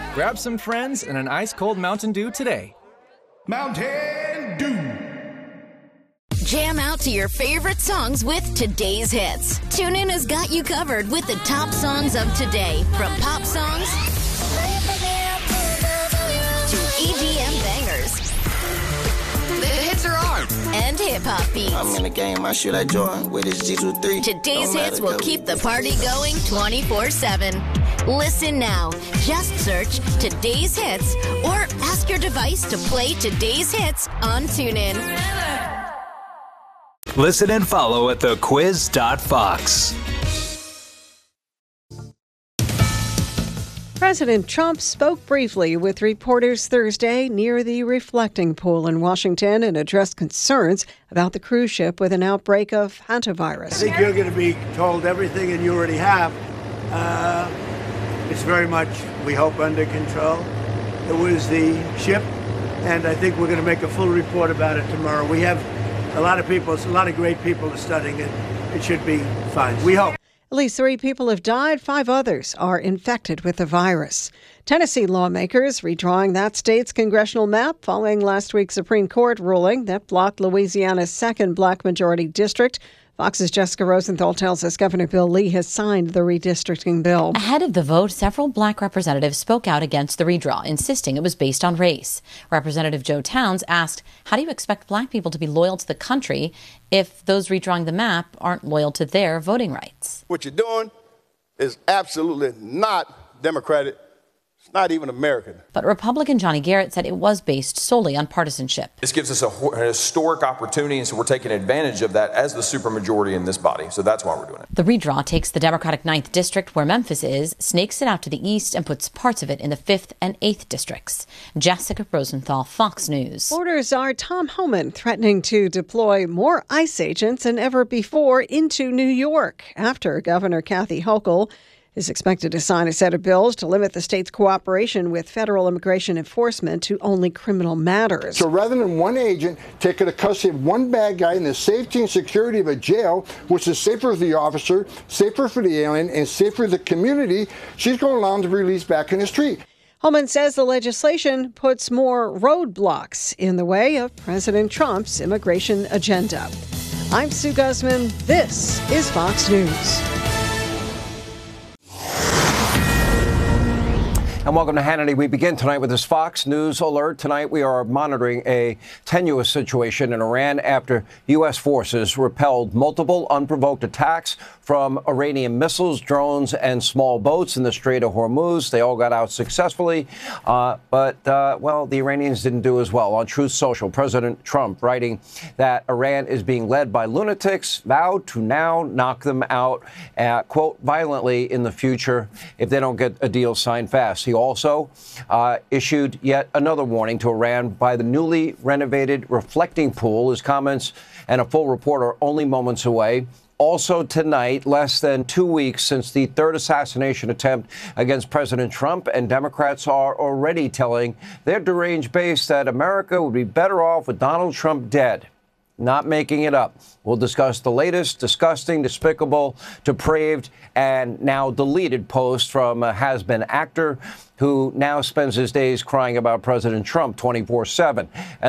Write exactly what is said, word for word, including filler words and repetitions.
Grab some friends and an ice-cold Mountain Dew today. Mountain Dew. Jam out to your favorite songs with today's hits. TuneIn has got you covered with the top songs of today, from pop songs to E D M bangers. The hits are on. And hip-hop beats. I'm in the game, I shoot, I join with this G two three. Today's hits will keep the party going twenty-four seven. Listen now. Just search Today's Hits or ask your device to play Today's Hits on TuneIn. Listen and follow at the quiz dot fox. President Trump spoke briefly with reporters Thursday near the reflecting pool in Washington and addressed concerns about the cruise ship with an outbreak of hantavirus. I think you're going to be told everything, and you already have. Uh, it's very much, we hope, under control. It was the ship, and I think we're going to make a full report about it tomorrow. We have a lot of people, a lot of great people are studying it. It should be fine. We hope. At least three people have died. Five others are infected with the virus. Tennessee lawmakers redrawing that state's congressional map following last week's Supreme Court ruling that blocked Louisiana's second black majority district. Fox's Jessica Rosenthal tells us Governor Bill Lee has signed the redistricting bill. Ahead of the vote, several black representatives spoke out against the redraw, insisting it was based on race. Representative Joe Towns asked, how do you expect black people to be loyal to the country if those redrawing the map aren't loyal to their voting rights? What you're doing is absolutely not democratic. It's not even American. But Republican Johnny Garrett said it was based solely on partisanship. This gives us a, a historic opportunity, and so we're taking advantage of that as the supermajority in this body. So that's why we're doing it. The redraw takes the Democratic ninth District, where Memphis is, snakes it out to the east, and puts parts of it in the fifth and eighth districts. Jessica Rosenthal, Fox News. Florida Czar Tom Homan threatening to deploy more ICE agents than ever before into New York after Governor Kathy Hochul is expected to sign a set of bills to limit the state's cooperation with federal immigration enforcement to only criminal matters. So rather than one agent taking the custody of one bad guy in the safety and security of a jail, which is safer for the officer, safer for the alien, and safer for the community, she's going to allow him to be released back in the street. Holman says the legislation puts more roadblocks in the way of President Trump's immigration agenda. I'm Sue Guzman. This is Fox News. And welcome to Hannity. We begin tonight with this Fox News alert. Tonight we are monitoring a tenuous situation in Iran after U S forces repelled multiple unprovoked attacks from Iranian missiles, drones, and small boats in the Strait of Hormuz. They all got out successfully. Uh, but, uh, well, the Iranians didn't do as well. On Truth Social, President Trump writing that Iran is being led by lunatics, vowed to now knock them out, uh, quote, violently in the future if they don't get a deal signed fast. He also uh, issued yet another warning to Iran by the newly renovated reflecting pool. His comments and a full report are only moments away. Also tonight, less than two weeks since the third assassination attempt against President Trump, and Democrats are already telling their deranged base that America would be better off with Donald Trump dead. Not making it up. We'll discuss the latest disgusting, despicable, depraved, and now deleted post from a has-been actor who now spends his days crying about President Trump twenty-four seven.